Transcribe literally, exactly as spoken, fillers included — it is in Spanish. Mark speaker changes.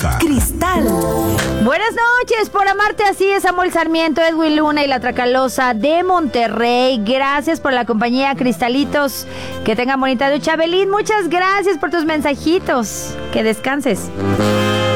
Speaker 1: ducha.
Speaker 2: Cristal.
Speaker 3: Buenas noches, por amarte así es Samuel Sarmiento, Edwin Luna y la Tracalosa de Monterrey. Gracias por la compañía, Cristalitos. Que tengan bonita ducha. Belín, muchas gracias por tus mensajitos. Que descanses.